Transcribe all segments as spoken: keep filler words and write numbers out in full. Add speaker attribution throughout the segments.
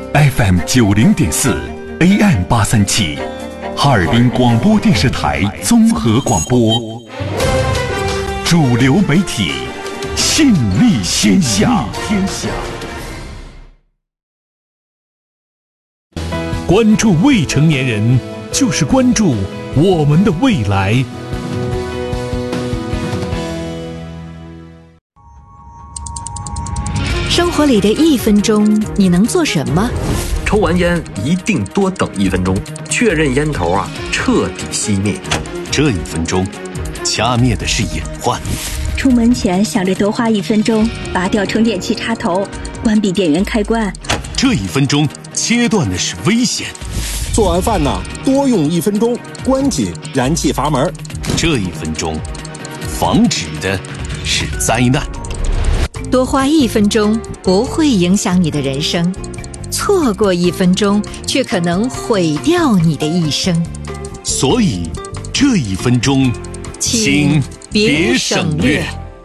Speaker 1: F M 九零点四 A M 八三七，哈尔滨广播电视台综合广播，主流媒体，信力天下。关注未成年人，就是关注我们的未来。
Speaker 2: 生活里的一分钟，你能做什么？
Speaker 3: 抽完烟一定多等一分钟，确认烟头啊彻底熄灭。
Speaker 1: 这一分钟，掐灭的是隐患。
Speaker 4: 出门前想着多花一分钟，拔掉充电器插头，关闭电源开关。
Speaker 1: 这一分钟，切断的是危险。
Speaker 5: 做完饭呢，多用一分钟，关紧燃气阀门。
Speaker 1: 这一分钟，防止的是灾难。
Speaker 2: 多花一分钟不会影响你的人生，错过一分钟却可能毁掉你的一生。
Speaker 1: 所以这一分钟，请别省略。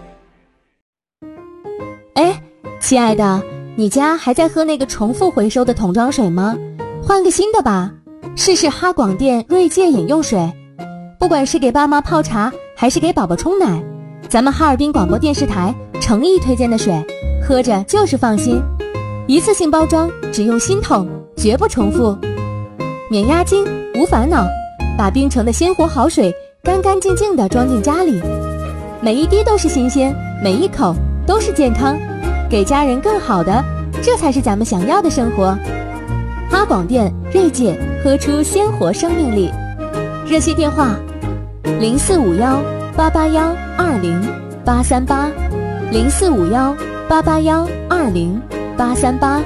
Speaker 6: 哎，亲爱的，你家还在喝那个重复回收的桶装水吗？换个新的吧，试试哈广电锐界饮用水。不管是给爸妈泡茶还是给宝宝冲奶，咱们哈尔滨广播电视台诚意推荐的水，喝着就是放心。一次性包装，只用新桶，绝不重复，免押金，无烦恼，把冰城的鲜活好水干干净净地装进家里，每一滴都是新鲜，每一口都是健康，给家人更好的，这才是咱们想要的生活。哈广电锐界，喝出鲜活生命力。热线电话零四五幺八八幺二零八三八，零四五幺八八幺二零八三八。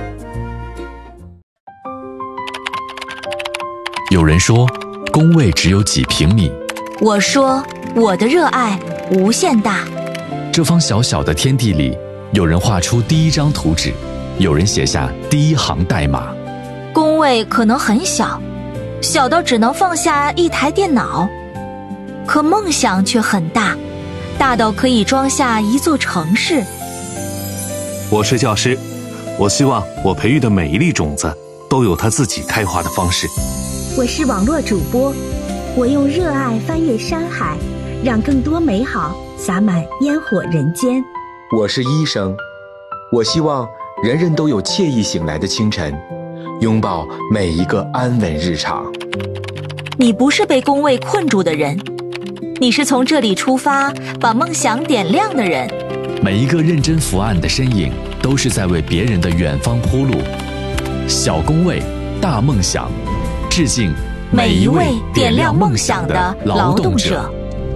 Speaker 7: 有人说工位只有几平米，
Speaker 8: 我说我的热爱无限大。
Speaker 7: 这方小小的天地里，有人画出第一张图纸，有人写下第一行代码。
Speaker 8: 工位可能很小，小到只能放下一台电脑，可梦想却很大，大到可以装下一座城市。
Speaker 9: 我是教师，我希望我培育的每一粒种子都有它自己开花的方式。
Speaker 4: 我是网络主播，我用热爱翻越山海，让更多美好洒满烟火人间。
Speaker 10: 我是医生，我希望人人都有惬意醒来的清晨，拥抱每一个安稳日常。
Speaker 8: 你不是被工位困住的人，你是从这里出发把梦想点亮的人。
Speaker 7: 每一个认真伏案的身影，都是在为别人的远方铺路。小工位，大梦想，致敬
Speaker 8: 每一位点亮梦想的劳动者。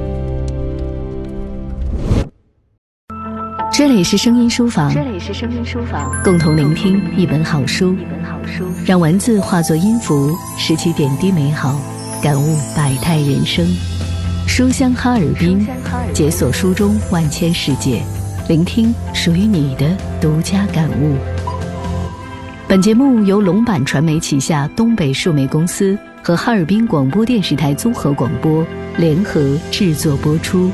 Speaker 2: 这里是声音书房，
Speaker 6: 这里是声音书房，
Speaker 2: 共同聆听一本好书，
Speaker 6: 一本好书，
Speaker 2: 让文字化作音符，拾起点滴美好，感悟百态人生。书香哈尔滨，解锁书中万千世界，聆听属于你的独家感悟。本节目由龙版传媒旗下东北数媒公司和哈尔滨广播电视台综合广播联合制作播出。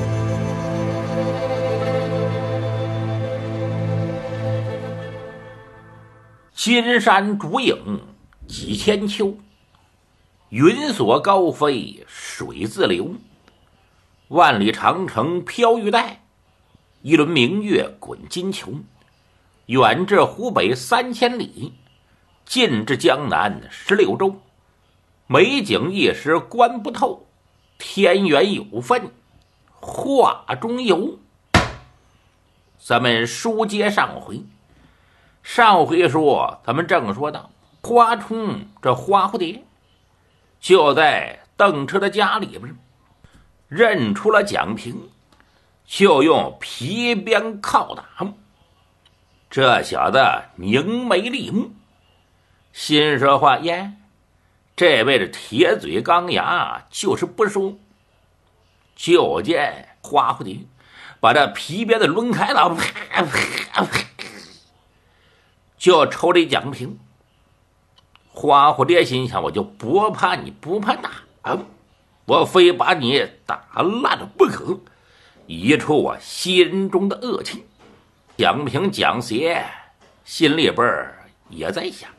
Speaker 11: 金山竹影几千秋，云锁高飞水自流。万里长城飘玉带，一轮明月滚金球。远至湖北三千里，近至江南十六州。美景一时观不透，天缘有分画中游。咱们书接上回，上回说咱们正说到花冲这花蝴蝶就在邓彻的家里边认出了蒋平，就用皮鞭拷打。这小子凝眉立目，心说话耶，这位的铁嘴钢牙就是不输。就见花蝴蝶把这皮鞭子抡开了，啪啪啪，就抽这蒋平。花蝴蝶心想，我就不怕你不怕打啊，我非把你打烂了不可，移出我心中的恶气。蒋平蒋协心里边也在想，